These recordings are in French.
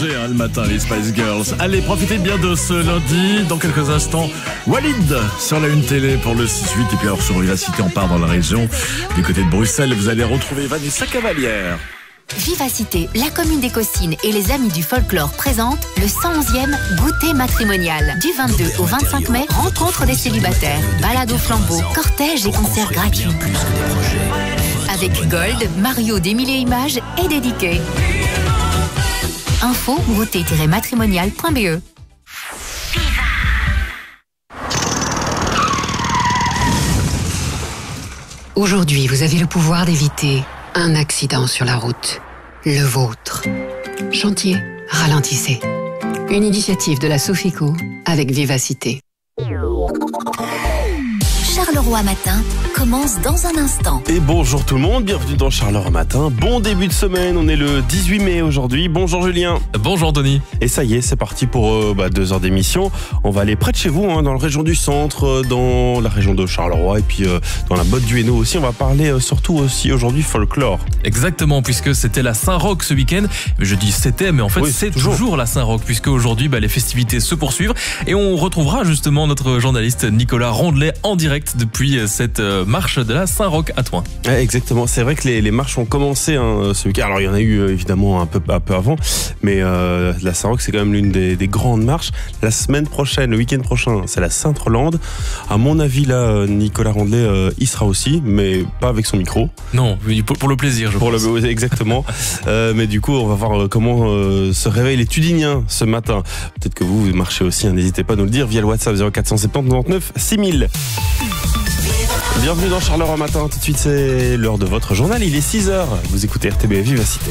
bouger le matin, les Spice Girls. Allez, profitez bien de ce lundi. Dans quelques instants, Walid sur la Une Télé pour le 6-8. Et puis alors sur Vivacité, on part dans la région. Du côté de Bruxelles, vous allez retrouver Vanessa Cavalière. Vivacité, la commune des Cossines et les Amis du Folklore présentent le 111e goûter matrimonial. Du 22 au 25 mai, rencontre des célibataires, balade au flambeau, cortège et concerts gratuits. Avec Gold, Mario des Mille et Images et Dédiqué. Info goûter-matrimonial.be. Aujourd'hui, vous avez le pouvoir d'éviter un accident sur la route. Le vôtre. Chantier, ralentissez. Une initiative de la Sofico avec Vivacité. Charleroi Matin commence dans un instant. Et bonjour tout le monde, bienvenue dans Charleroi Matin. Bon début de semaine, on est le 18 mai aujourd'hui. Bonjour Julien. Bonjour Denis. Et ça y est, c'est parti pour 2 heures d'émission. On va aller près de chez vous, dans la région du centre, dans la région de Charleroi et puis dans la Motte du Hainaut aussi. On va parler surtout aussi aujourd'hui folklore. Exactement, puisque c'était la Saint-Roch ce week-end. Je dis c'était, mais en fait oui, c'est toujours la Saint-Roch, puisque aujourd'hui les festivités se poursuivent. Et on retrouvera justement notre journaliste Nicolas Rondelet en direct depuis cette marche de la Saint-Roch à Thoin. Ouais, exactement, c'est vrai que les marches ont commencé ce week-end. Alors il y en a eu évidemment un peu avant, mais la Saint-Roch c'est quand même l'une des grandes marches. La semaine prochaine, le week-end prochain, c'est la Sainte-Rolande. À mon avis là, Nicolas Rondelet y sera aussi, mais pas avec son micro. Non, pour le plaisir, je pense. Exactement. Mais du coup, on va voir comment se réveillent les Tudiniens ce matin. Peut-être que vous marchez aussi, n'hésitez pas à nous le dire via le WhatsApp 0470 99 6000. Bienvenue dans Charleroi Matin. Tout de suite, c'est l'heure de votre journal. Il est 6h. Vous écoutez RTB Vivacité.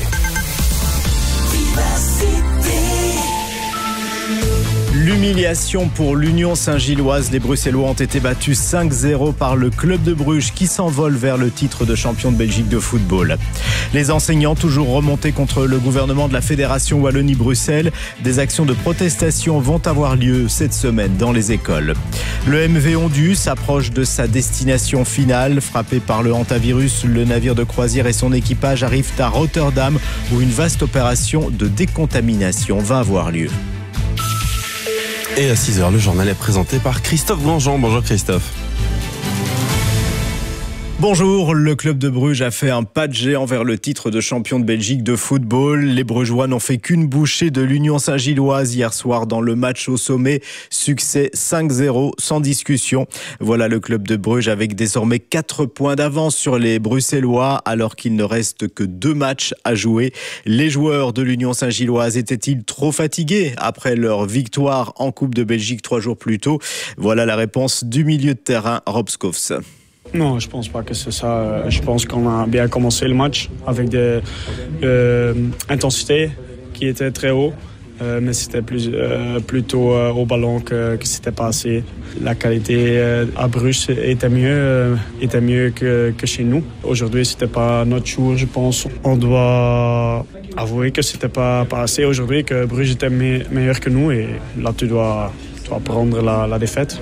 L'humiliation pour l'Union Saint-Gilloise. Les Bruxellois ont été battus 5-0 par le club de Bruges qui s'envole vers le titre de champion de Belgique de football. Les enseignants toujours remontés contre le gouvernement de la Fédération Wallonie-Bruxelles. Des actions de protestation vont avoir lieu cette semaine dans les écoles. Le MV Ondu s'approche de sa destination finale. Frappé par le hantavirus, le navire de croisière et son équipage arrivent à Rotterdam où une vaste opération de décontamination va avoir lieu. Et à 6h, le journal est présenté par Christophe Grandjean. Bonjour Christophe. Bonjour, le club de Bruges a fait un pas de géant vers le titre de champion de Belgique de football. Les Brugeois n'ont fait qu'une bouchée de l'Union Saint-Gilloise hier soir dans le match au sommet. Succès 5-0 sans discussion. Voilà le club de Bruges avec désormais 4 points d'avance sur les Bruxellois alors qu'il ne reste que 2 matchs à jouer. Les joueurs de l'Union Saint-Gilloise étaient-ils trop fatigués après leur victoire en Coupe de Belgique 3 jours plus tôt? Voilà la réponse du milieu de terrain Rob Schoofs. Non, je pense pas que c'est ça. Je pense qu'on a bien commencé le match avec des intensités qui étaient très haut, mais c'était plutôt au ballon que c'était pas assez. La qualité à Bruges était mieux que chez nous. Aujourd'hui, c'était pas notre jour, je pense. On doit avouer que c'était pas assez aujourd'hui, que Bruges était meilleur que nous, et là tu dois prendre la défaite.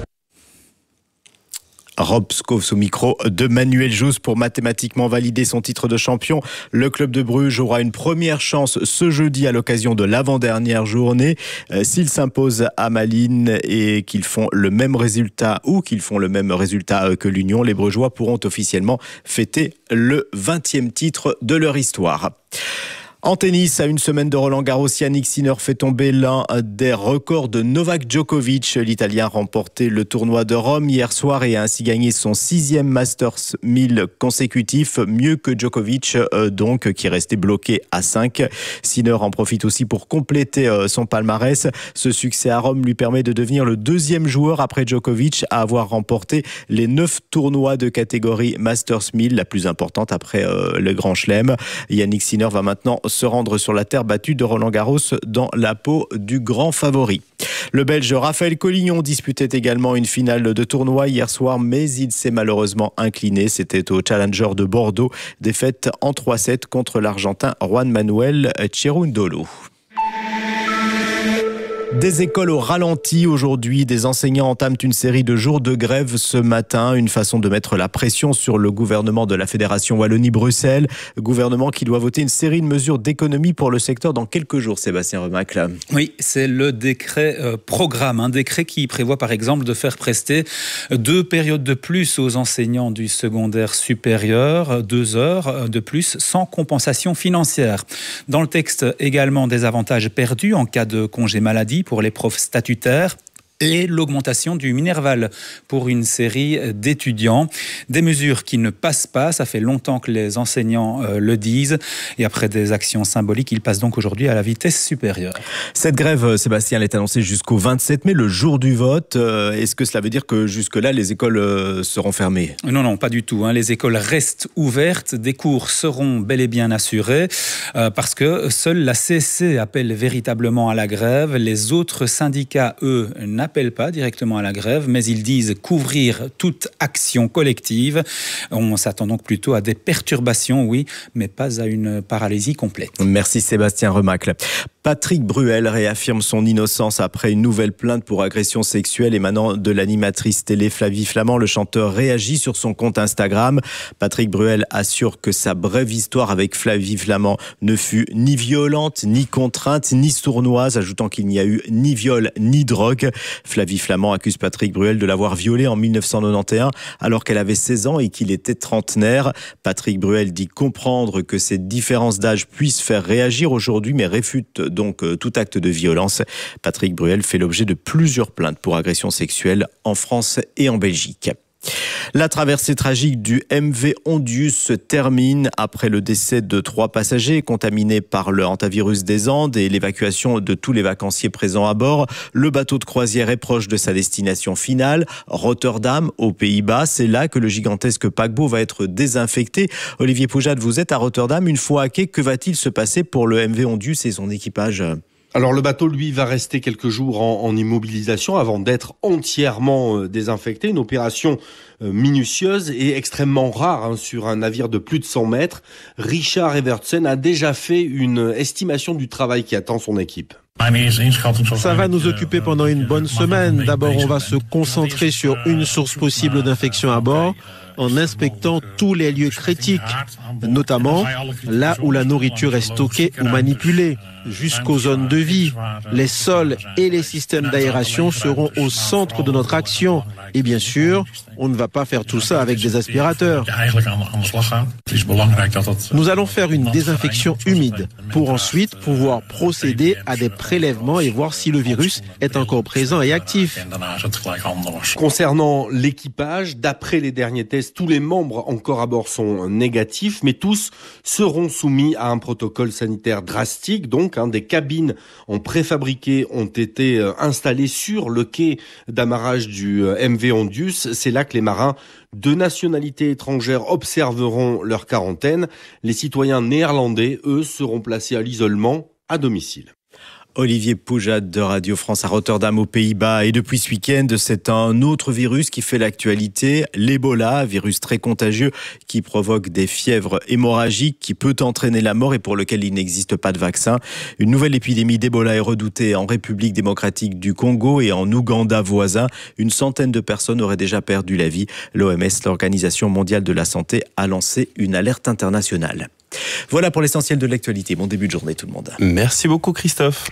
Rob Schoofs au micro de Manuel Jousse pour mathématiquement valider son titre de champion. Le club de Bruges aura une première chance ce jeudi à l'occasion de l'avant-dernière journée. S'ils s'imposent à Malines et qu'ils font le même résultat que l'Union, les Brugeois pourront officiellement fêter le 20e titre de leur histoire. En tennis, à une semaine de Roland-Garros, Yannick Sinner fait tomber l'un des records de Novak Djokovic. L'Italien a remporté le tournoi de Rome hier soir et a ainsi gagné son 6e Masters 1000 consécutif, mieux que Djokovic, qui restait bloqué à 5. Sinner en profite aussi pour compléter son palmarès. Ce succès à Rome lui permet de devenir le 2e joueur après Djokovic à avoir remporté les 9 tournois de catégorie Masters 1000, la plus importante après le Grand Chelem. Yannick Sinner va maintenant se rendre sur la terre battue de Roland-Garros dans la peau du grand favori. Le Belge Raphaël Collignon disputait également une finale de tournoi hier soir, mais il s'est malheureusement incliné. C'était au Challenger de Bordeaux, défaite en 3-7 contre l'Argentin Juan Manuel Cherundolo. Des écoles au ralenti aujourd'hui, des enseignants entament une série de jours de grève ce matin, une façon de mettre la pression sur le gouvernement de la Fédération Wallonie-Bruxelles, gouvernement qui doit voter une série de mesures d'économie pour le secteur dans quelques jours, Sébastien Remacle. Oui, c'est le décret programme, un décret qui prévoit par exemple de faire prester 2 périodes de plus aux enseignants du secondaire supérieur, 2 heures de plus sans compensation financière. Dans le texte également des avantages perdus en cas de congé maladie pour les profs statutaires et l'augmentation du Minerval pour une série d'étudiants. Des mesures qui ne passent pas, ça fait longtemps que les enseignants le disent. Et après des actions symboliques, ils passent donc aujourd'hui à la vitesse supérieure. Cette grève, Sébastien, elle est annoncée jusqu'au 27 mai, le jour du vote. Est-ce que cela veut dire que jusque-là, les écoles seront fermées ? Non, pas du tout. Les écoles restent ouvertes. Des cours seront bel et bien assurés parce que seule la CSC appelle véritablement à la grève. Les autres syndicats, eux, n'appellent pas directement à la grève, mais ils disent couvrir toute action collective. On s'attend donc plutôt à des perturbations, oui, mais pas à une paralysie complète. Merci Sébastien Remacle. Patrick Bruel réaffirme son innocence après une nouvelle plainte pour agression sexuelle émanant de l'animatrice télé Flavie Flament. Le chanteur réagit sur son compte Instagram. Patrick Bruel assure que sa brève histoire avec Flavie Flament ne fut ni violente, ni contrainte, ni sournoise, ajoutant qu'il n'y a eu ni viol, ni drogue. Flavie Flament accuse Patrick Bruel de l'avoir violée en 1991 alors qu'elle avait 16 ans et qu'il était trentenaire. Patrick Bruel dit comprendre que ces différences d'âge puissent faire réagir aujourd'hui, mais réfute donc tout acte de violence. Patrick Bruel fait l'objet de plusieurs plaintes pour agression sexuelle en France et en Belgique. La traversée tragique du MV Ondius se termine après le décès de 3 passagers contaminés par le hantavirus des Andes et l'évacuation de tous les vacanciers présents à bord. Le bateau de croisière est proche de sa destination finale, Rotterdam, aux Pays-Bas. C'est là que le gigantesque paquebot va être désinfecté. Olivier Poujade, vous êtes à Rotterdam. Une fois à quai, que va-t-il se passer pour le MV Ondius et son équipage ? Alors le bateau, lui, va rester quelques jours en immobilisation avant d'être entièrement désinfecté. Une opération minutieuse et extrêmement rare sur un navire de plus de 100 mètres. Richard Evertsen a déjà fait une estimation du travail qui attend son équipe. Ça va nous occuper pendant une bonne semaine. D'abord, on va se concentrer sur une source possible d'infection à bord en inspectant tous les lieux critiques, notamment là où la nourriture est stockée ou manipulée, jusqu'aux zones de vie. Les sols et les systèmes d'aération seront au centre de notre action. Et bien sûr, on ne va pas faire tout ça avec des aspirateurs. Nous allons faire une désinfection humide pour ensuite pouvoir procéder à des prélèvements et voir si le virus est encore présent et actif. Concernant l'équipage, d'après les derniers tests, tous les membres encore à bord sont négatifs, mais tous seront soumis à un protocole sanitaire drastique. Donc, des cabines en préfabriqué ont été installées sur le quai d'amarrage du MV Ondius. C'est là que les marins de nationalité étrangère observeront leur quarantaine. Les citoyens néerlandais, eux, seront placés à l'isolement à domicile. Olivier Poujade de Radio France à Rotterdam aux Pays-Bas. Et depuis ce week-end, c'est un autre virus qui fait l'actualité, l'Ebola, virus très contagieux qui provoque des fièvres hémorragiques, qui peut entraîner la mort et pour lequel il n'existe pas de vaccin. Une nouvelle épidémie d'Ebola est redoutée en République démocratique du Congo et en Ouganda voisin. Une centaine de personnes auraient déjà perdu la vie. L'OMS, l'Organisation mondiale de la santé, a lancé une alerte internationale. Voilà pour l'essentiel de l'actualité. Bon début de journée tout le monde. Merci beaucoup Christophe.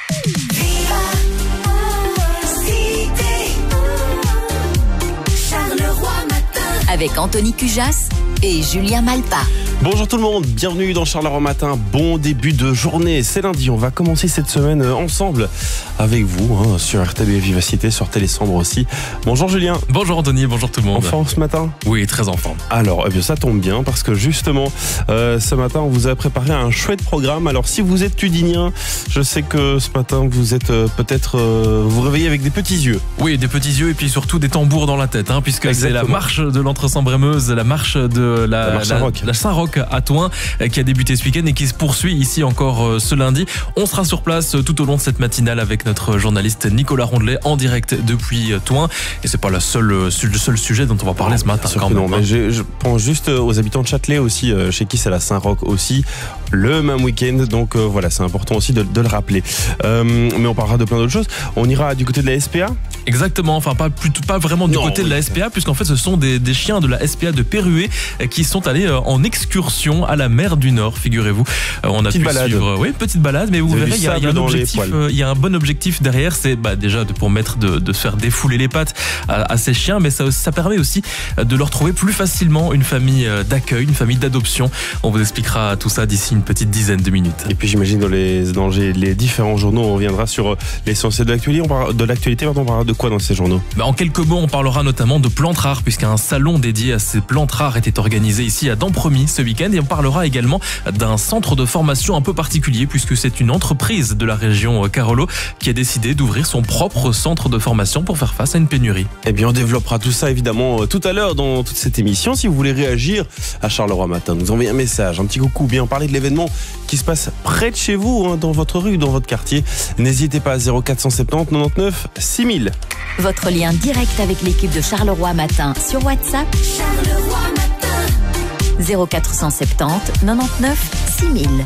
Avec Anthony Cujas et Julien Malpa. Bonjour tout le monde, bienvenue dans Charleroi Matin, bon début de journée, c'est lundi, on va commencer cette semaine ensemble avec vous sur RTB Vivacité, sur Télécendre aussi. Bonjour Julien. Bonjour Anthony, bonjour tout le monde. En forme ce matin ? Oui, très en forme. Alors, ça tombe bien parce que justement, ce matin, on vous a préparé un chouette programme. Alors, si vous êtes tudinien, je sais que ce matin, vous êtes peut-être vous réveillez avec des petits yeux. Oui, des petits yeux et puis surtout des tambours dans la tête, puisque exactement. C'est la marche de l'Entre-Sambre-et-Meuse, la marche de la Saint-Roch Saint-Roch à Thoin qui a débuté ce week-end et qui se poursuit ici encore ce lundi. On sera sur place tout au long de cette matinale avec notre journaliste Nicolas Rondelet en direct depuis Thoin. Et c'est pas le seul sujet dont on va parler ce matin quand même. Non, mais je pense juste aux habitants de Châtelet aussi, chez qui c'est la Saint-Roch aussi, le même week-end. Donc voilà, c'est important aussi de le rappeler. Mais on parlera de plein d'autres choses. On ira du côté de la SPA. Exactement, enfin pas vraiment du côté de la SPA, puisqu'en fait ce sont des chiens de la SPA de Pérué qui sont allés en excursion à la mer du Nord, figurez-vous. On a pu suivre petite balade, mais vous verrez, il y a un objectif, il y a un bon objectif derrière, c'est déjà pour mettre de se faire défouler les pattes à ces chiens, mais ça permet aussi de leur trouver plus facilement une famille d'accueil, une famille d'adoption. On vous expliquera tout ça d'ici une petite dizaine de minutes. Et puis j'imagine dans les différents journaux, on reviendra sur l'essentiel de l'actualité. On parlera de quoi dans ces journaux? En quelques mots, on parlera notamment de plantes rares, puisqu'un salon dédié à ces plantes rares était organisé ici à Dampremy ce week-end. Et on parlera également d'un centre de formation un peu particulier, puisque c'est une entreprise de la région Carolo qui a décidé d'ouvrir son propre centre de formation pour faire face à une pénurie. Eh bien, on développera tout ça évidemment tout à l'heure dans toute cette émission. Si vous voulez réagir à Charleroi Matin, nous envoyez un message, un petit coucou, bien parler de l'événement qui se passe près de chez vous, dans votre rue, dans votre quartier. N'hésitez pas à 0470 99 6000. Votre lien direct avec l'équipe de Charleroi Matin sur WhatsApp. Charleroi Matin. 0470 99 6000.